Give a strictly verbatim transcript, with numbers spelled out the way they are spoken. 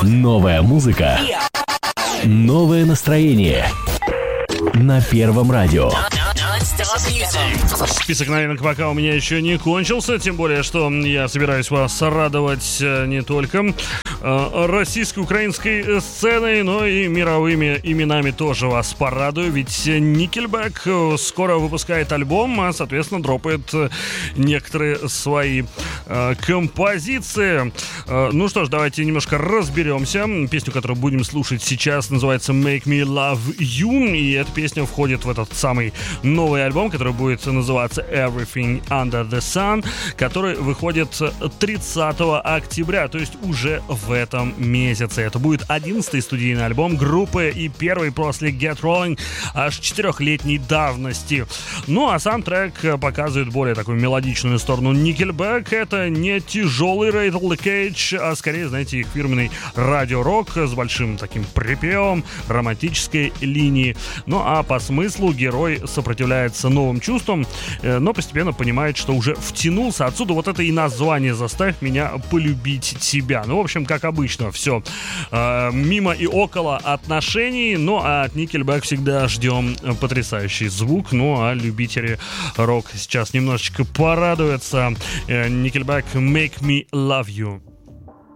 Новая музыка. Новое настроение. На Первом радио. Список новинок пока у меня еще не кончился, тем более, что я собираюсь вас радовать не только э, российско-украинской сценой, но и мировыми именами тоже вас порадую, ведь Nickelback скоро выпускает альбом, а, соответственно, дропает некоторые свои э, композиции. Э, ну что ж, давайте немножко разберемся. Песню, которую будем слушать сейчас, называется «Make Me Love You», и эта песня входит в этот самый новый альбом, который будет называться Everything Under the Sun, который выходит тридцатого октября, то есть уже в этом месяце. Это будет одиннадцатый студийный альбом группы и первый после Get Rolling аж четырехлетней давности. Ну а сам трек показывает более такую мелодичную сторону Nickelback. Это не тяжелый Rattle the Cage, а скорее, знаете, их фирменный радио-рок с большим таким припевом, романтической линией. Ну а по смыслу герой сопротивляется новым чувствам, но постепенно понимает, что уже втянулся. Отсюда вот это и название «Заставь меня полюбить тебя». Ну, в общем, как обычно, все э, мимо и около отношений. Ну, а от Nickelback всегда ждем потрясающий звук. Ну, а любители рок сейчас немножечко порадуются. Nickelback «Make Me Love You».